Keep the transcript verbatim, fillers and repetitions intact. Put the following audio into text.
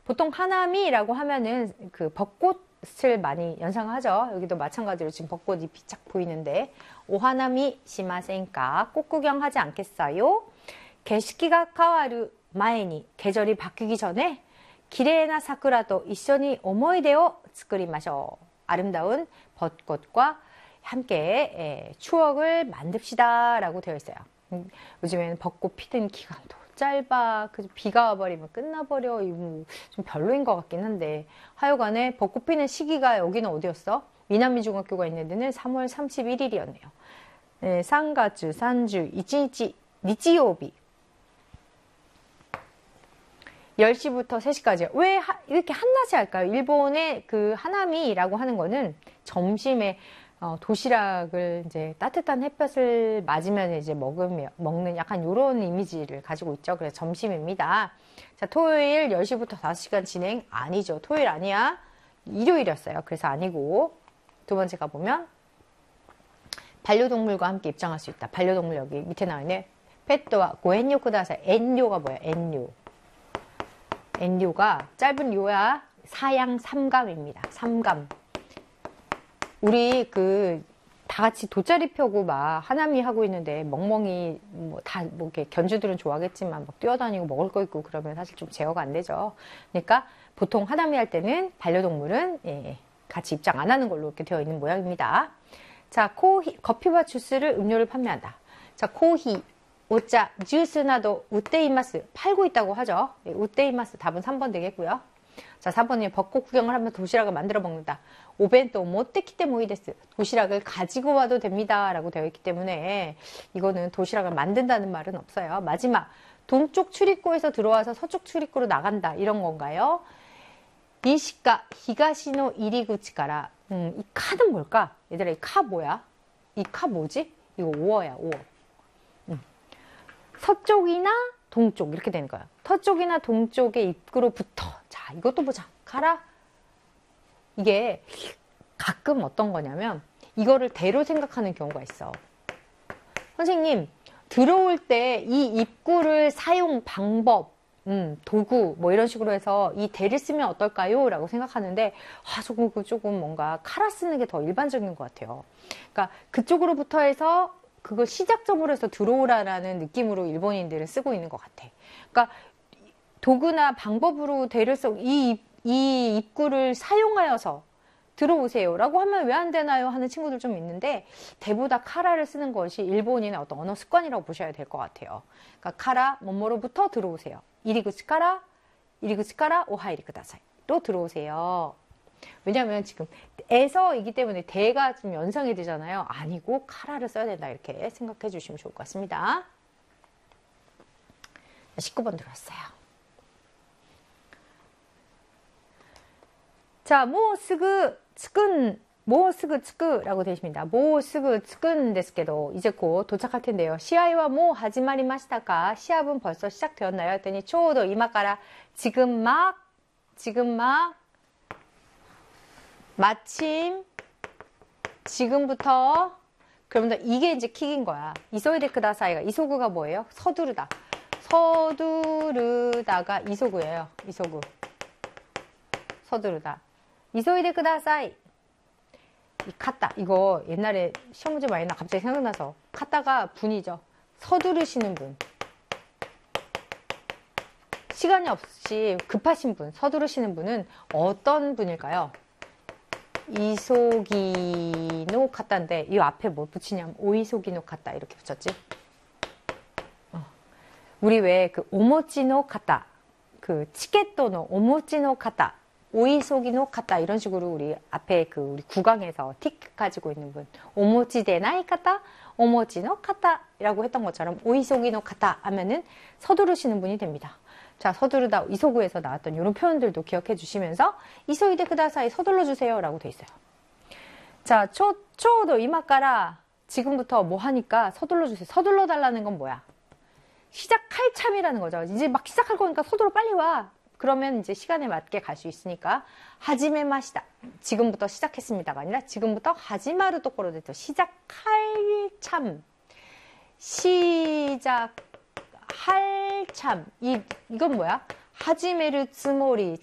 보통 하나미라고 하면은 그 벚꽃을 많이 연상하죠. 여기도 마찬가지로 지금 벚꽃 잎이 쫙 보이는데, 오하나미 시마센까? 꽃 구경하지 않겠어요? 게시기가 가와루 마에니, 계절이 바뀌기 전에 기레나 사쿠라도 이쇼니 오모이데오 쓰쿠리마쇼. 아름다운 벚꽃과 함께 추억을 만듭시다 라고 되어 있어요. 요즘에는 벚꽃 피는 기간도 짧아. 비가 와버리면 끝나버려. 이거 좀 별로인 것 같긴 한데, 하여간에 벚꽃 피는 시기가 여기는 어디였어? 미나미 중학교가 있는 데는 삼월 삼십일일이었네요. 네, 삼가주, 산주, 이치니치, 니치요비. 열 시부터 세 시까지. 왜 하, 이렇게 한낮에 할까요? 일본의 그 하나미라고 하는 거는 점심에 어, 도시락을 이제 따뜻한 햇볕을 맞으면 이제 먹으며, 먹는 약간 요런 이미지를 가지고 있죠. 그래서 점심입니다. 자, 토요일 열 시부터 다섯 시간 진행 아니죠. 토요일 아니야. 일요일이었어요. 그래서 아니고. 두 번째 가보면 반려동물과 함께 입장할 수 있다. 반려동물 여기 밑에 나와있네. 페트와 고엔요 쿠다사이. 엔요가 뭐야? 엔요. 엔요가 짧은 요야 사양 삼감입니다. 삼감. 우리 그 다 같이 돗자리 펴고 막 하나미 하고 있는데 멍멍이 뭐 다 뭐 이렇게 견주들은 좋아하겠지만 막 뛰어다니고 먹을 거 있고 그러면 사실 좀 제어가 안 되죠. 그러니까 보통 하나미 할 때는 반려동물은 예, 같이 입장 안 하는 걸로 이렇게 되어 있는 모양입니다. 자, 코히 커피와 주스를 음료를 판매한다. 자, 코히 오차 주스나도 우떼이마스 팔고 있다고 하죠. 예, 우떼이마스 답은 삼 번 되겠고요. 자, 사 번이 벚꽃 구경을 하면서 도시락을 만들어 먹는다. 오벤또 모테키테 모이데스. 도시락을 가지고 와도 됩니다. 라고 되어 있기 때문에 이거는 도시락을 만든다는 말은 없어요. 마지막, 동쪽 출입구에서 들어와서 서쪽 출입구로 나간다. 이런 건가요? 이시카 히가시노 이리구치카라. 음, 이 카는 뭘까? 얘들아, 이 카 뭐야? 이 카 뭐지? 이거 오어야, 오어. 음. 서쪽이나 동쪽 이렇게 되는 거야. 서쪽이나 동쪽의 입구로부터. 자, 이것도 보자. 가라. 이게 가끔 어떤 거냐면 이거를 대로 생각하는 경우가 있어. 선생님, 들어올 때 이 입구를 사용 방법, 음, 도구 뭐 이런 식으로 해서 이 대를 쓰면 어떨까요? 라고 생각하는데 아, 조금 조금 뭔가 카라 쓰는 게 더 일반적인 것 같아요. 그러니까 그쪽으로부터 해서 그걸 시작점으로 해서 들어오라라는 느낌으로 일본인들은 쓰고 있는 것 같아. 그러니까 도구나 방법으로 대를 써, 이, 이 입구를 사용하여서 들어오세요 라고 하면 왜 안 되나요? 하는 친구들 좀 있는데 대보다 카라를 쓰는 것이 일본인의 어떤 언어 습관이라고 보셔야 될 것 같아요. 그러니까 카라, 뭐뭐로부터 들어오세요. 이리구치 카라, 이리구치 카라, 오하이리 쿠다사이. 로 들어오세요. 왜냐면 지금 에서이기 때문에 대가 좀 연상이 되잖아요. 아니고 카라를 써야 된다 이렇게 생각해 주시면 좋을 것 같습니다. 십구 번 들어왔어요. 자, 모스그 츠근 모스그 츠크라고 되어 있습니다. 모스그 츠근 데스케도 이제 곧 도착할 텐데요. 시아이와 모 하지마리마시타까? 시합은 벌써 시작되었나요? 했더니 초도 이마까라 지금 막 지금 막 마침 지금부터 그러면 이게 이제 킥인 거야. 이소이데 쿠다사이가 이소구가 뭐예요? 서두르다. 서두르다가 이소구예요. 이소구. 서두르다. 이소이데 쿠다사이. 이 카타 이거 옛날에 시험 문제 많이 나 갑자기 생각나서 카타가 분이죠. 서두르시는 분. 시간이 없이 급하신 분, 서두르시는 분은 어떤 분일까요? 이소기노 카타인데 이 앞에 뭐 붙이냐면 오이소기노 카타 이렇게 붙였지. 어. 우리 왜 그 오모치노 카타, 그 치케토노 오모치노 카타, 오이소기노 카타 이런 식으로 우리 앞에 그 우리 구강에서 틱 가지고 있는 분, 오모치 데나이 카타, 오모치노 카타라고 했던 것처럼 오이소기노 카타 하면은 서두르시는 분이 됩니다. 자, 서두르다 이소구에서 나왔던 이런 표현들도 기억해 주시면서 이소이데 쿠다사이 서둘러 주세요 라고 돼 있어요. 자, 초, 초도 이마까라 지금부터 뭐 하니까 서둘러 주세요. 서둘러 달라는 건 뭐야? 시작할 참이라는 거죠. 이제 막 시작할 거니까 서둘러 빨리 와. 그러면 이제 시간에 맞게 갈 수 있으니까 하지메 마시다. 지금부터 시작했습니다가 아니라 지금부터 하지마루 또꼬로 됐죠. 시작할 참. 시작 할 참. 이, 이건 뭐야? 하지메르 츠모리